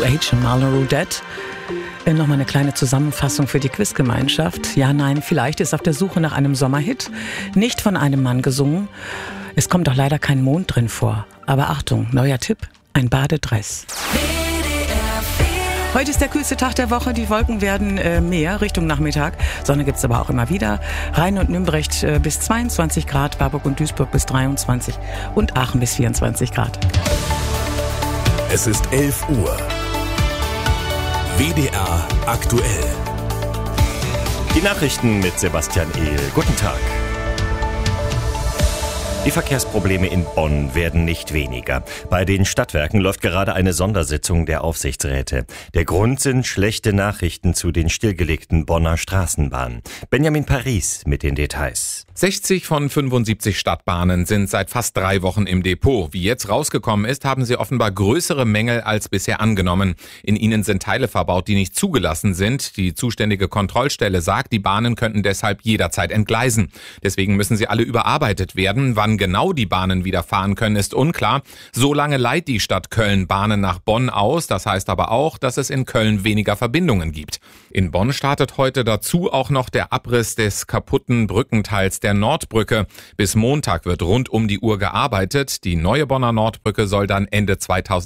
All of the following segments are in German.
H und Marlon Roudette. Nochmal eine kleine Zusammenfassung für die Quizgemeinschaft. Ja, nein, vielleicht ist auf der Suche nach einem Sommerhit nicht von einem Mann gesungen. Es kommt doch leider kein Mond drin vor. Aber Achtung, neuer Tipp, ein Badedress. Heute ist der kühlste Tag der Woche. Die Wolken werden mehr Richtung Nachmittag. Sonne gibt's aber auch immer wieder. Rhein und Nürnberg bis 22 Grad, Warburg und Duisburg bis 23 und Aachen bis 24 Grad. Es ist 11 Uhr. WDR aktuell. Die Nachrichten mit Sebastian Ehl. Guten Tag. Die Verkehrsprobleme in Bonn werden nicht weniger. Bei den Stadtwerken läuft gerade eine Sondersitzung der Aufsichtsräte. Der Grund sind schlechte Nachrichten zu den stillgelegten Bonner Straßenbahnen. Benjamin Paris mit den Details. 60 von 75 Stadtbahnen sind seit fast 3 Wochen im Depot. Wie jetzt rausgekommen ist, haben sie offenbar größere Mängel als bisher angenommen. In ihnen sind Teile verbaut, die nicht zugelassen sind. Die zuständige Kontrollstelle sagt, die Bahnen könnten deshalb jederzeit entgleisen. Deswegen müssen sie alle überarbeitet werden. Wann genau die Bahnen wieder fahren können, ist unklar. Solange leiht die Stadt Köln Bahnen nach Bonn aus. Das heißt aber auch, dass es in Köln weniger Verbindungen gibt. In Bonn startet heute dazu auch noch der Abriss des kaputten Brückenteils der Nordbrücke. Bis Montag wird rund um die Uhr gearbeitet. Die neue Bonner Nordbrücke soll dann Ende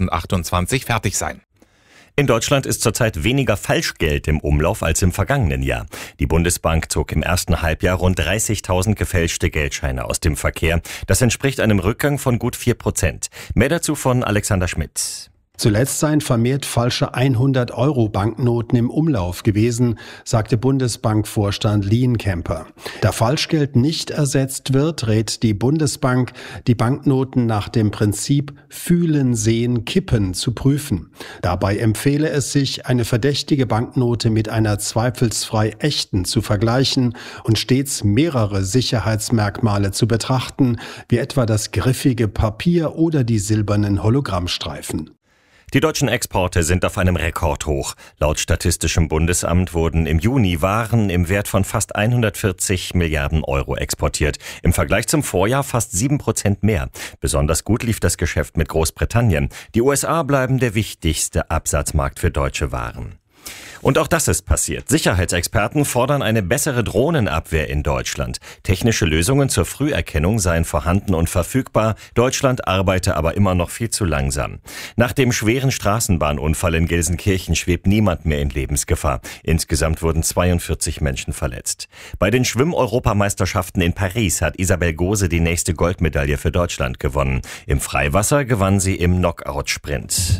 2028 fertig sein. In Deutschland ist zurzeit weniger Falschgeld im Umlauf als im vergangenen Jahr. Die Bundesbank zog im ersten Halbjahr rund 30.000 gefälschte Geldscheine aus dem Verkehr. Das entspricht einem Rückgang von gut 4%. Mehr dazu von Alexander Schmidt. Zuletzt seien vermehrt falsche 100-Euro-Banknoten im Umlauf gewesen, sagte Bundesbankvorstand Lienkemper. Da Falschgeld nicht ersetzt wird, rät die Bundesbank, die Banknoten nach dem Prinzip Fühlen, Sehen, Kippen zu prüfen. Dabei empfehle es sich, eine verdächtige Banknote mit einer zweifelsfrei echten zu vergleichen und stets mehrere Sicherheitsmerkmale zu betrachten, wie etwa das griffige Papier oder die silbernen Hologrammstreifen. Die deutschen Exporte sind auf einem Rekordhoch. Laut Statistischem Bundesamt wurden im Juni Waren im Wert von fast 140 Milliarden Euro exportiert. Im Vergleich zum Vorjahr fast 7% mehr. Besonders gut lief das Geschäft mit Großbritannien. Die USA bleiben der wichtigste Absatzmarkt für deutsche Waren. Und auch das ist passiert. Sicherheitsexperten fordern eine bessere Drohnenabwehr in Deutschland. Technische Lösungen zur Früherkennung seien vorhanden und verfügbar. Deutschland arbeite aber immer noch viel zu langsam. Nach dem schweren Straßenbahnunfall in Gelsenkirchen schwebt niemand mehr in Lebensgefahr. Insgesamt wurden 42 Menschen verletzt. Bei den Schwimm-Europameisterschaften in Paris hat Isabel Gose die nächste Goldmedaille für Deutschland gewonnen. Im Freiwasser gewann sie im Knockout-Sprint.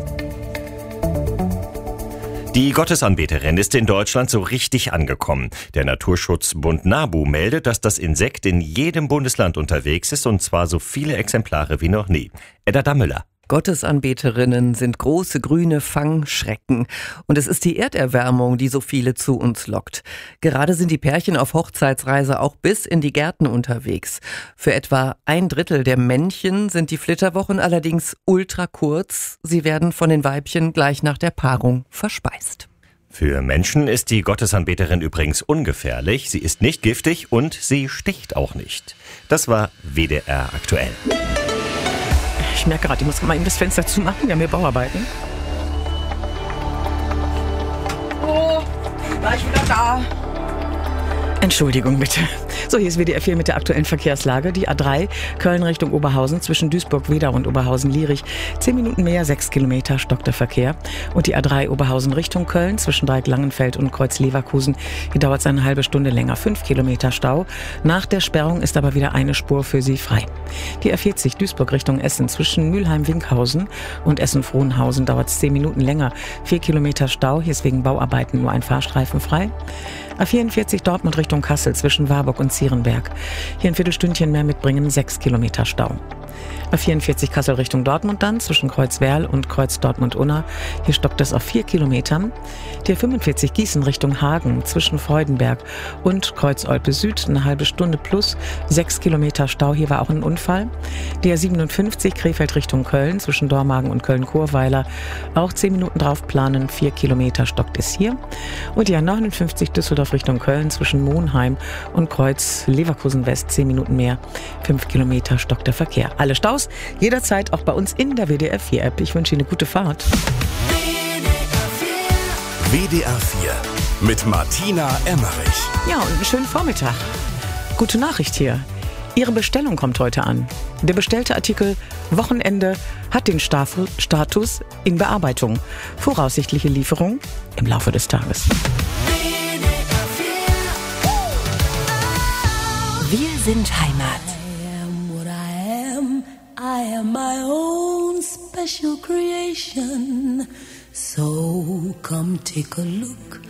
Die Gottesanbeterin ist in Deutschland so richtig angekommen. Der Naturschutzbund NABU meldet, dass das Insekt in jedem Bundesland unterwegs ist, und zwar so viele Exemplare wie noch nie. Edda Dammüller. Gottesanbeterinnen sind große grüne Fangschrecken. Und es ist die Erderwärmung, die so viele zu uns lockt. Gerade sind die Pärchen auf Hochzeitsreise auch bis in die Gärten unterwegs. Für etwa 1/3 der Männchen sind die Flitterwochen allerdings ultra kurz. Sie werden von den Weibchen gleich nach der Paarung verspeist. Für Menschen ist die Gottesanbeterin übrigens ungefährlich. Sie ist nicht giftig und sie sticht auch nicht. Das war WDR aktuell. Ich merke gerade, ich muss mal eben das Fenster zumachen. Wir haben hier Bauarbeiten. Oh, gleich wieder da. Entschuldigung bitte. So, hier ist WDR 4 mit der aktuellen Verkehrslage. Die A3 Köln Richtung Oberhausen zwischen Duisburg-Wedau und Oberhausen-Lierich. 10 Minuten mehr, 6 Kilometer stockt der Verkehr. Und die A3 Oberhausen Richtung Köln zwischen Dreieck-Langenfeld und Kreuz-Leverkusen. Hier dauert es eine halbe Stunde länger, 5 Kilometer Stau. Nach der Sperrung ist aber wieder eine Spur für Sie frei. Die A40 Duisburg Richtung Essen zwischen Mülheim-Winkhausen und Essen-Frohnhausen dauert es 10 Minuten länger, 4 Kilometer Stau. Hier ist wegen Bauarbeiten nur ein Fahrstreifen frei. A44 Dortmund Richtung Kassel zwischen Warburg und Zierenberg. Hier ein Viertelstündchen mehr mitbringen, 6 Kilometer Stau. A44 Kassel Richtung Dortmund dann, zwischen Kreuzwerl und Kreuz Dortmund-Unna. Hier stockt es auf 4 Kilometern. Die A45 Gießen Richtung Hagen, zwischen Freudenberg und Kreuz Olpe Süd, eine halbe Stunde plus 6 Kilometer Stau. Hier war auch ein Unfall. Die A57 Krefeld Richtung Köln, zwischen Dormagen und Köln-Chorweiler. Auch 10 Minuten drauf planen, 4 Kilometer stockt es hier. Und die A59 Düsseldorf Richtung Köln, zwischen Monheim und Kreuz Leverkusen West, 10 Minuten mehr, 5 Kilometer stockt der Verkehr. Alle Staus jederzeit auch bei uns in der WDR 4 App. Ich wünsche Ihnen eine gute Fahrt. WDR 4 mit Martina Emmerich. Ja, und einen schönen Vormittag. Gute Nachricht hier. Ihre Bestellung kommt heute an. Der bestellte Artikel Wochenende hat den Status in Bearbeitung. Voraussichtliche Lieferung im Laufe des Tages. Wir sind Heimat. I am my own special creation. So come take a look.